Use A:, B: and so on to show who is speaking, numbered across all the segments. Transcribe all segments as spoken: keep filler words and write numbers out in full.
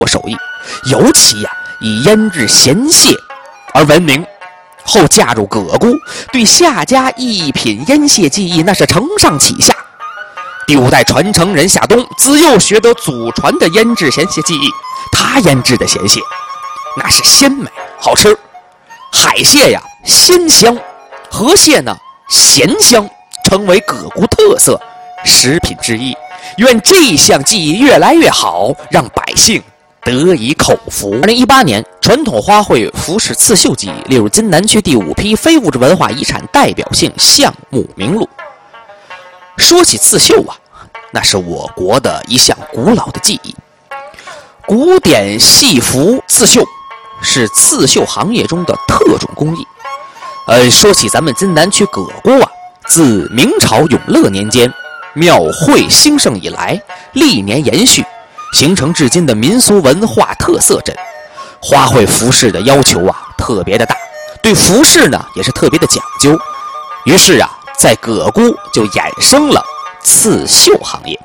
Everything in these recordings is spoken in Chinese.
A: 手艺，尤其呀、啊、以腌制咸蟹而闻名。后嫁入葛姑，对夏家一品腌蟹技艺那是承上启下。第五代传承人夏冬自幼学得祖传的腌制咸蟹技艺，他腌制的咸蟹那是鲜美好吃，海蟹呀鲜香，河蟹呢咸香，成为葛姑特色食品之一。愿这项技艺越来越好，让百姓得以口福。二零一八年，传统花卉服饰刺绣技艺列入津南区第五批非物质文化遗产代表性项目名录。说起刺绣啊，那是我国的一项古老的技艺。古典戏服刺绣是刺绣行业中的特种工艺。呃，说起咱们津南区葛姑啊，自明朝永乐年间庙会兴盛以来，历年延续，形成至今的民俗文化特色镇。花卉服饰的要求啊特别的大，对服饰呢也是特别的讲究。于是啊，在葛姑就衍生了刺绣行业。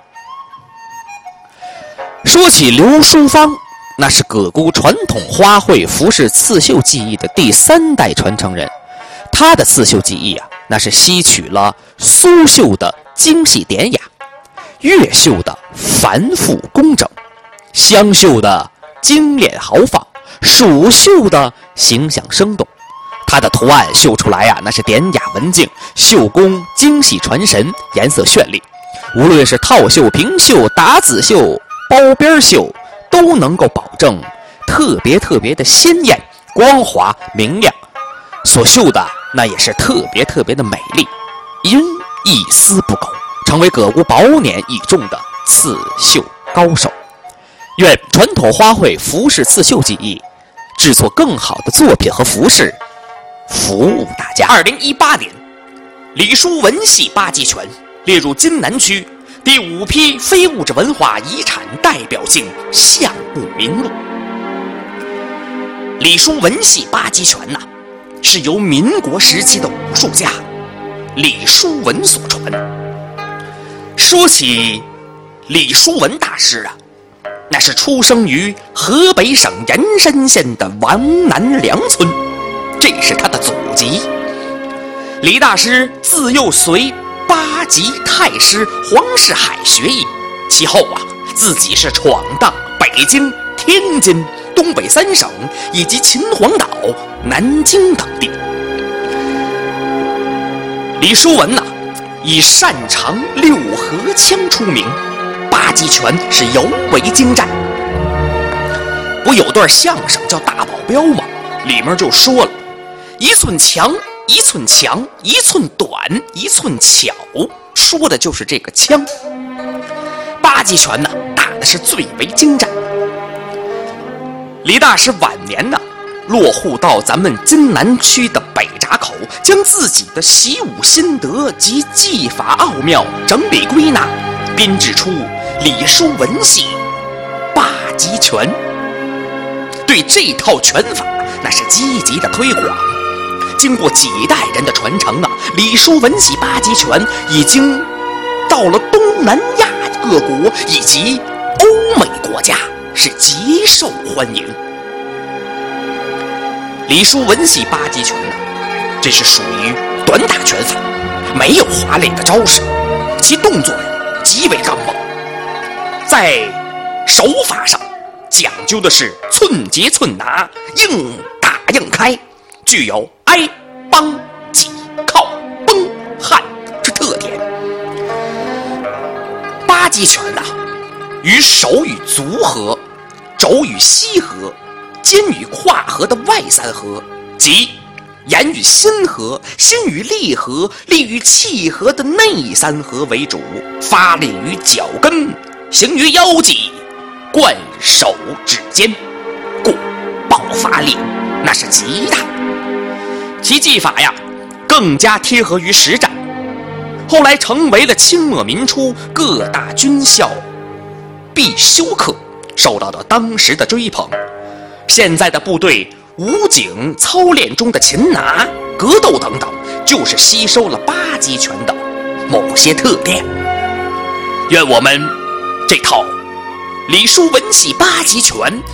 A: 说起刘淑芳，那是葛姑传统花卉服饰刺绣技艺的第三代传承人。她的刺绣技艺啊，那是吸取了苏绣的精细典雅，越绣的繁复工整，湘绣的精炼豪放，蜀绣的形象生动。它的图案绣出来啊，那是典雅文静，绣工精细传神，颜色绚丽。无论是套绣、平绣、打子绣、包边绣，都能够保证特别特别的鲜艳、光滑、明亮。所绣的那也是特别特别的美丽，因一丝不苟，成为葛姑宝典倚重的刺绣高手。愿传统花卉服饰刺绣技艺制作更好的作品和服饰，服务大家。二零一八年，李叔文戏八极拳列入津南区第五批非物质文化遗产代表性项目名录。李叔文戏八极拳呐、啊，是由民国时期的武术家李叔文所传。说起李叔文大师啊，那是出生于河北省延山县的王南梁村，这是他的祖籍。李大师自幼随八极太师黄世海学艺，其后啊，自己是闯荡北京、天津、东北三省以及秦皇岛、南京等地。李叔文呐、啊，以擅长六合枪出名，八极拳是尤为精湛。不有段相声叫《大保镖》吗？里面就说了，一寸强，一寸强，一寸短，一寸巧，说的就是这个枪。八极拳呢，打的是最为精湛。李大师晚年呢，落户到咱们津南区的北闸口，将自己的习武心得及技法奥妙整理归纳，编制出李叔文系八极拳。对这套拳法那是积极的推广。经过几代人的传承啊，李叔文系八极拳已经到了东南亚各国以及欧美国家，是极受欢迎。李叔文系八极拳呢，这是属于短打拳法，没有华丽的招式，其动作极为刚猛，在手法上讲究的是寸节寸拿，硬打硬开，具有挨、帮、挤、靠、崩、焊之特点。八极拳呐、啊，与手与足合、肘与膝合、肩与胯合的外三合，即眼与心合、心与力合、力与气合的内三合为主，发力于脚跟，行于腰际，贯手指尖，故爆发力那是极大。其技法呀，更加贴合于实战，后来成为了清末民初各大军校必修课，受到了当时的追捧。现在的部队武警操练中的擒拿、格斗等等，就是吸收了八极拳的某些特点。愿我们这套李叔文戏八极全，